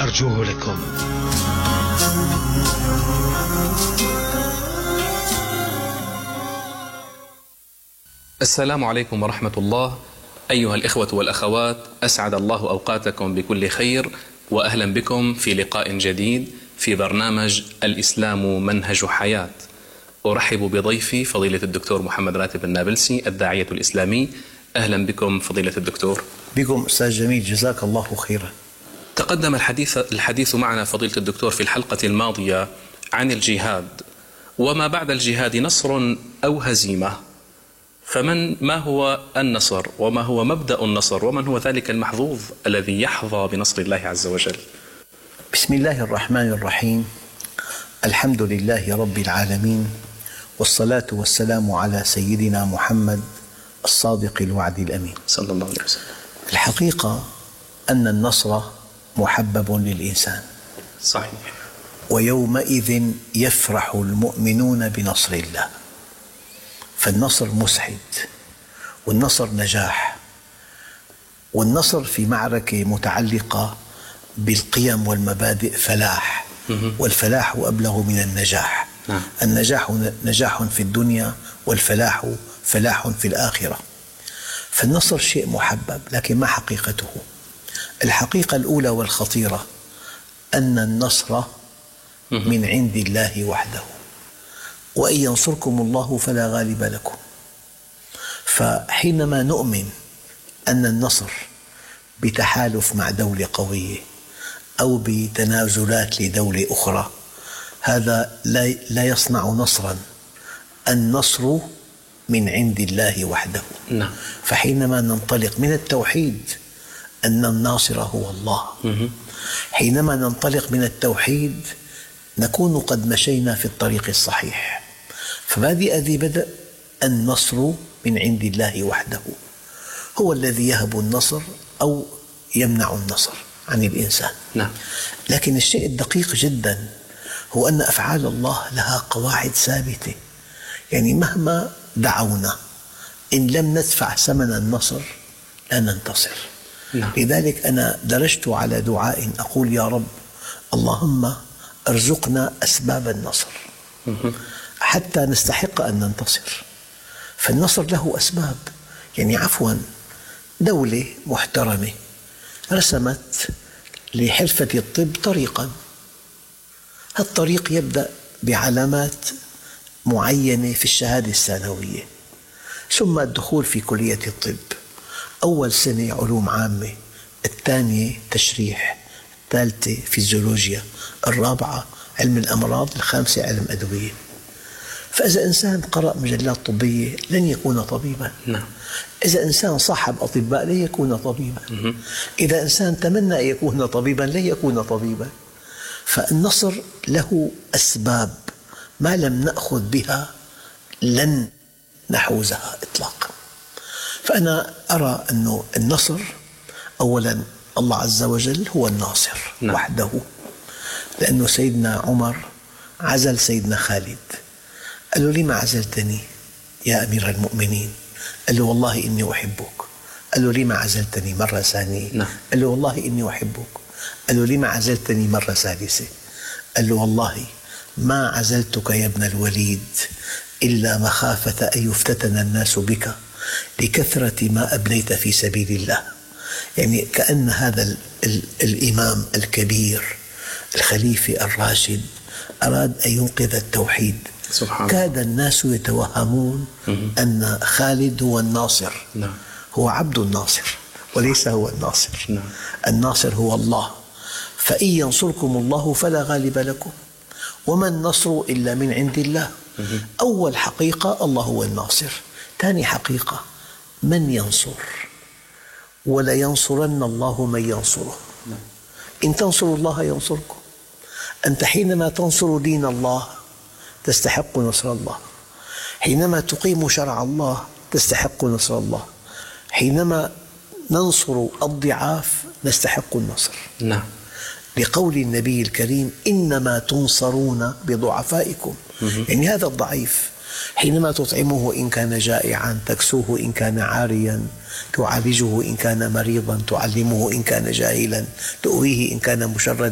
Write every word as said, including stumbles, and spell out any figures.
أرجوه لكم. السلام عليكم ورحمة الله. أيها الإخوة والأخوات، أسعد الله أوقاتكم بكل خير، وأهلا بكم في لقاء جديد في برنامج الإسلام منهج حياة. أرحب بضيفي فضيلة الدكتور محمد راتب النابلسي، الداعية الإسلامي. أهلا بكم فضيلة الدكتور. بكم أستاذ جميل، جزاك الله خيرا. تقدم الحديث الحديث معنا فضيلة الدكتور في الحلقة الماضية عن الجهاد وما بعد الجهاد، نصر أو هزيمة. فمن ما هو النصر، وما هو مبدأ النصر، ومن هو ذلك المحظوظ الذي يحظى بنصر الله عز وجل؟ بسم الله الرحمن الرحيم. الحمد لله رب العالمين، والصلاة والسلام على سيدنا محمد الصادق الوعد الأمين صلى الله عليه وسلم. الحقيقة أن النصر محبب للإنسان، صحيح. ويومئذ يفرح المؤمنون بنصر الله. فالنصر مسعد، والنصر نجاح، والنصر في معركة متعلقة بالقيم والمبادئ فلاح، والفلاح أبلغ من النجاح. النجاح نجاح في الدنيا، والفلاح فلاح في الآخرة. فالنصر شيء محبب، لكن ما حقيقته؟ الحقيقة الأولى والخطيرة أن النصر من عند الله وحده، وإن ينصركم الله فلا غالب لكم. فحينما نؤمن أن النصر بتحالف مع دولة قوية أو بتنازلات لدولة أخرى، هذا لا يصنع نصرا. النصر من عند الله وحده. نعم. فحينما ننطلق من التوحيد أن الناصر هو الله، حينما ننطلق من التوحيد نكون قد مشينا في الطريق الصحيح. فبادئ ذي بدء النصر من عند الله وحده، هو الذي يهب النصر أو يمنع النصر عن الإنسان. نعم. لكن الشيء الدقيق جدا هو أن أفعال الله لها قواعد ثابتة. يعني مهما دعونا، إن لم ندفع ثمن النصر لا ننتصر. نعم. لذلك أنا درجت على دعاء أقول: يا رب، اللهم ارزقنا أسباب النصر حتى نستحق أن ننتصر. فالنصر له أسباب. يعني عفوا، دولة محترمة رسمت لحرفة الطب طريقا، الطريق يبدأ بعلامات معينة في الشهادة الثانوية، ثم الدخول في كلية الطب. أول سنة علوم عامة، الثانية تشريح، الثالثة فيزيولوجيا، الرابعة علم الأمراض، الخامسة علم أدوية. فإذا إنسان قرأ مجلات طبية لن يكون طبيبا. نعم. إذا إنسان صاحب أطباء لن يكون طبيبا. إذا إنسان تمنى أن يكون طبيبا لن يكون طبيبا. فالنصر له أسباب ما لم نأخذ بها لن نحوزها إطلاقا. فأنا أرى أن النصر أولا الله عز وجل هو الناصر. نعم. وحده. لأنه سيدنا عمر عزل سيدنا خالد، قال له: لما عزلتني يا أمير المؤمنين؟ قال له: والله إني أحبك. قال له: لما عزلتني مرة ثانية؟ نعم. قال له: والله إني أحبك. قال له: لما عزلتني مرة ثالثة؟ قال له: والله ما عزلتك يا ابن الوليد إلا مخافة أن يفتتن الناس بك لكثرة ما أبنيت في سبيل الله. يعني كأن هذا ال ال الإمام الكبير الخليفة الراشد أراد أن ينقذ التوحيد. سبحان. كاد الناس يتوهمون أن خالد هو الناصر. نعم. هو عبد الناصر وليس هو الناصر. نعم. الناصر هو الله. فإن ينصركم الله فلا غالب لكم، وما النصر إلا من عند الله. أول حقيقة الله هو الناصر. ثاني حقيقة من ينصر، ولا ينصرن الله من ينصره. إن تنصروا الله ينصركم. أنت حينما تنصر دين الله تستحق نصر الله، حينما تقيم شرع الله تستحق نصر الله، حينما ننصر الضعاف نستحق النصر. نعم. لقول النبي الكريم: إنما تنصرون بضعفائكم. يعني هذا الضعيف حينما تطعمه إن كان جائعا، تكسوه إن كان عاريا، تعالجه إن كان مريضا، تعلمه إن كان جاهلا، تؤويه إن كان مشردا.